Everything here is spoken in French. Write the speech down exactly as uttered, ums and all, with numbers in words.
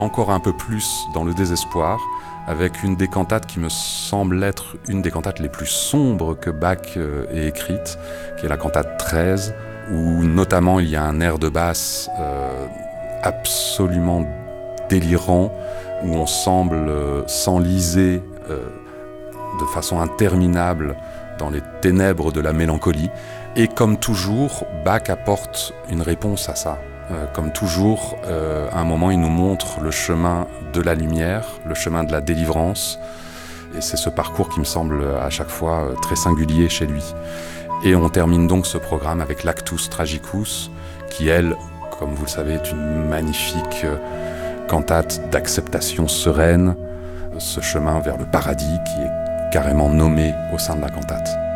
encore un peu plus dans le désespoir, avec une des cantates qui me semble être une des cantates les plus sombres que Bach ait écrites, qui est la cantate treize, où notamment il y a un air de basse euh, absolument délirant, où on semble euh, s'enliser euh, de façon interminable dans les ténèbres de la mélancolie. Et comme toujours, Bach apporte une réponse à ça. Euh, comme toujours, euh, à un moment, il nous montre le chemin de la lumière, le chemin de la délivrance. Et c'est ce parcours qui me semble à chaque fois euh, très singulier chez lui. Et on termine donc ce programme avec l'Actus Tragicus, qui, elle, comme vous le savez, est une magnifique euh, cantate d'acceptation sereine, ce chemin vers le paradis qui est carrément nommé au sein de la cantate.